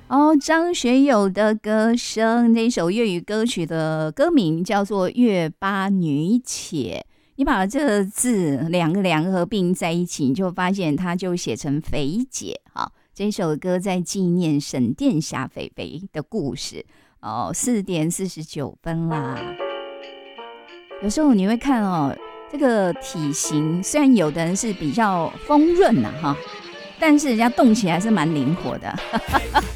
哦，张学友的歌声，那首粤语歌曲的歌名叫做《月巴女且》。你把这个字两个合并在一起，你就发现它就写成肥姐。好，这首歌在纪念沈殿霞肥肥的故事。哦，4:49啦。有时候你会看哦，这个体型虽然有的人是比较丰润呐、哈，但是人家动起来是蛮灵活的。